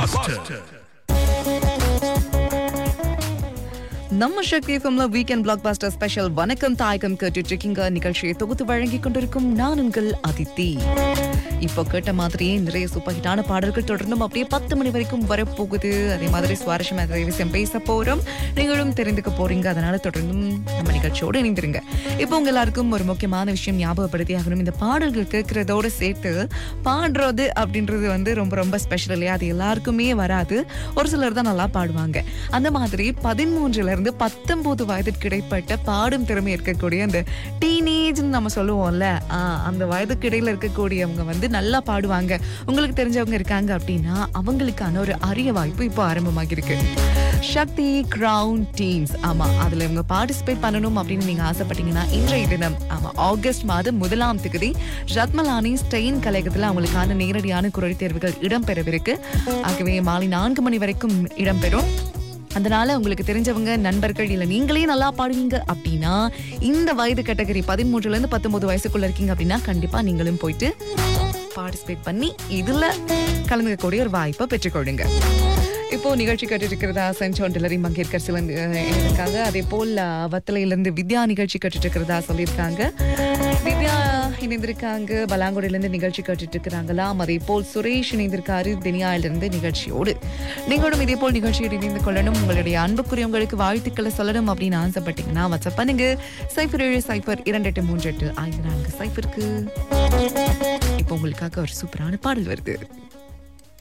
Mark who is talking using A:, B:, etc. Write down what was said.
A: Blockbuster.
B: நம்ம சக்தி எஃப்எம்ல weekend blockbuster special வணக்கம் தாயகம் கேட்டுட்டு இருக்கீங்க. நிகழ்ச்சியை தொகுத்து வழங்கிக் கொண்டிருக்கும் நான் உங்கள் அதித்தி. இப்போ கேட்ட மாதிரியே நிறைய சூப்பர் ஹிட்டான பாடல்கள் தொடர்ந்தும் அப்படியே 10 மணி வரைக்கும் வரப்போகுது. அதே மாதிரி சுவாரஸ்யமான விஷயம் பேச போறோம், நீங்களும் தெரிந்துக்க போறீங்க. அதனால தொடர்ந்தும் நம்ம நிகழ்ச்சியோடு இணைந்திருங்க. இப்போ உங்க எல்லாருக்கும் ஒரு முக்கியமான விஷயம் ஞாபகப்படுத்தி ஆகணும். இந்த பாடல்கள் கேட்கறதோட சேர்த்து பாடுறது அப்படின்றது வந்து ரொம்ப ரொம்ப ஸ்பெஷல் இல்லையா? அது எல்லாருக்குமே வராது, ஒரு சிலர் தான் நல்லா பாடுவாங்க. அந்த மாதிரி 13 இருந்து 19 வயதுக்கு இடைப்பட்ட பாடும் திறமை இருக்கக்கூடிய அந்த டீனேஜ் நம்ம சொல்லுவோம்ல, அந்த வயதுக்கு இடையில இருக்கக்கூடியவங்க வந்து நல்லா பாடுவாங்க. உங்களுக்கு தெரிஞ்சவங்க இருக்காங்க அப்படின்னா அவங்களுக்கான ஒரு அரிய வாய்ப்பு இப்போ ஆரம்பமாகி இருக்கு. சக்தி கிரவுன் டீம்ஸ், ஆமா, அதுல இவங்க பார்ட்டிசிபேட் பண்ணணும் அப்படின்னு நீங்க ஆசைப்பட்டீங்கன்னா இன்றைய தினம், ஆமா, ஆகஸ்ட் மாதம் 1ஆம் தேதி ரத்மலானி ஸ்டெயின் கலையகத்துல அவங்களுக்கான நேரடியான குரல் தேர்வுகள் இடம்பெறவிருக்கு. ஆகவே மாலை 4 மணி வரைக்கும் இடம்பெறும். அதனால உங்களுக்கு தெரிஞ்சவங்க, நண்பர்கள், இல்ல நீங்களே நல்லா பாடுவீங்க அப்படின்னா இந்த வயது கேட்டகரி 13 இருந்து 19 வயசுக்குள்ள இருக்கீங்க அப்படின்னா கண்டிப்பா நீங்களும் போயிட்டு பார்ட்டிசிபேட் பண்ணி இதுல கலந்துக்கக்கூடிய ஒரு வாய்ப்பை பெற்றுக்கொள்ளுங்க. இப்போ நிகழ்ச்சி கேட்டு இருக்கிறதா சென்ட் டெலரி மங்கேற்கர் இருக்காங்க. அதே போல் வத்தலையிலிருந்து வித்யா நிகழ்ச்சி கேட்டுட்டு இருக்கிறதா சொல்லியிருக்காங்க. வித்யா இணைந்திருக்காங்க. பலாங்குடியிலிருந்து நிகழ்ச்சி கேட்டுட்டு இருக்கிறாங்களாம். அதே போல் சுரேஷ் இணைந்திருக்காரு தெனியாயிலிருந்து நிகழ்ச்சியோடு. நீங்களும் இதே போல் நிகழ்ச்சியில் இணைந்து கொள்ளணும், உங்களுடைய அன்புக்குரியவங்களுக்கு வாழ்த்துக்களை சொல்லணும் அப்படின்னு ஆசைப்பட்டீங்கன்னா வாட்ஸ்அப் பண்ணுங்க 0702838540. இப்போ உங்களுக்காக ஒரு சூப்பரான பாடல் வருது.